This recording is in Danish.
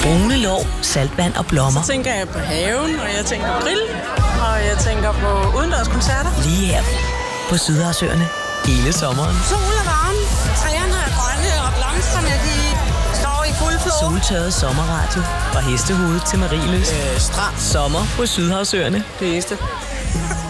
Brune lår, saltvand og blommer. Så tænker jeg på haven, og jeg tænker grill, og jeg tænker på udendørskoncerter. Lige her på Sydhavsøerne hele sommeren. Sol og varme, træerne er grønne, og blomsterne de står i fuld flor. Soltørret sommerradio fra Hestehoved til Marieløs. Strand. Sommer på Sydhavsøerne. Det eneste.